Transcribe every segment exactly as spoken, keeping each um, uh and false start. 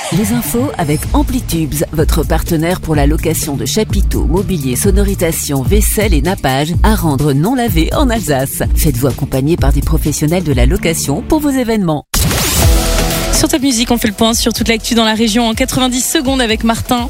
Les infos avec Amplitubes, votre partenaire pour la location de chapiteaux, mobilier, sonorisation, vaisselle et nappage à rendre non lavés en Alsace. Faites-vous accompagner par des professionnels de la location pour vos événements. Sur Top Music, on fait le point sur toute l'actu dans la région en quatre-vingt-dix secondes avec Martin.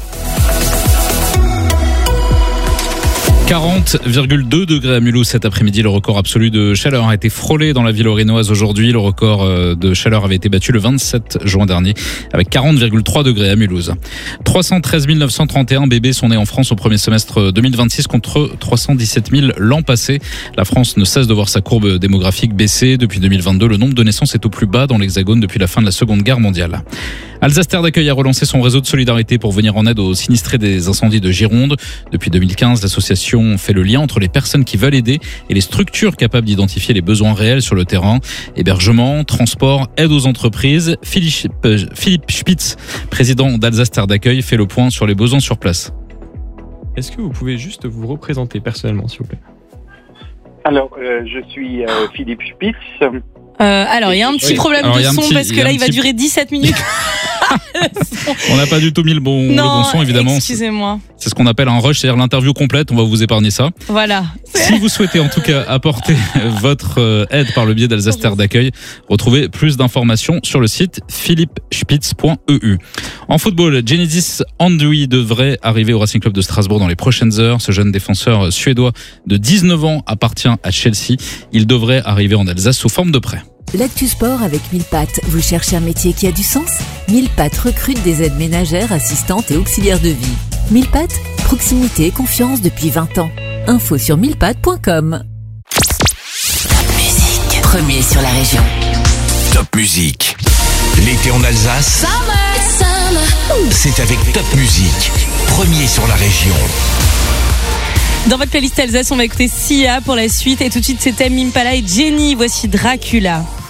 quarante virgule deux degrés à Mulhouse cet après-midi. Le record absolu de chaleur a été frôlé dans la ville haut-rhinoise aujourd'hui. Le record de chaleur avait été battu le vingt-sept juin dernier avec quarante virgule trois degrés à Mulhouse. trois cent treize mille neuf cent trente et un bébés sont nés en France au premier semestre deux mille vingt-six contre trois cent dix-sept mille l'an passé. La France ne cesse de voir sa courbe démographique baisser. Depuis deux mille vingt-deux, le nombre de naissances est au plus bas dans l'Hexagone depuis la fin de la Seconde Guerre mondiale. Alsace Terre d'Accueil a relancé son réseau de solidarité pour venir en aide aux sinistrés des incendies de Gironde. Depuis deux mille quinze, l'association fait le lien entre les personnes qui veulent aider et les structures capables d'identifier les besoins réels sur le terrain. Hébergement, transport, aide aux entreprises. Philippe, Philippe Spitz, président d'Alsace Terre d'Accueil, fait le point sur les besoins sur place. Est-ce que vous pouvez juste vous représenter personnellement, s'il vous plaît ? Alors, euh, je suis euh, Philippe Spitz. Euh, alors, il y a un petit oui. problème alors, de son petit, parce que là, il va petit... durer dix-sept minutes. On n'a pas du tout mis le bon, non, le bon son, évidemment. Excusez-moi. C'est ce qu'on appelle un rush, c'est-à-dire l'interview complète. On va vous épargner ça. Voilà. Si vous souhaitez en tout cas apporter votre aide par le biais d'Alsace Terre d'Accueil, retrouvez plus d'informations sur le site philippe spitz point e u. En football, Genesis Andui devrait arriver au Racing Club de Strasbourg dans les prochaines heures. Ce jeune défenseur suédois de dix-neuf ans appartient à Chelsea. Il devrait arriver en Alsace sous forme de prêt. L'actu sport avec mille pattes. Vous cherchez un métier qui a du sens ? mille pattes recrute des aides ménagères, assistantes et auxiliaires de vie. mille pattes, proximité et confiance depuis vingt ans. Info sur mille pattes point com. Top Music, premier sur la région. Top Music. L'été en Alsace, Summer, summer. C'est avec Top Music, premier sur la région. Dans votre playlist Alsace, on va écouter Sia pour la suite. Et tout de suite, c'est Tame Impala et Jenny. Voici Dracula.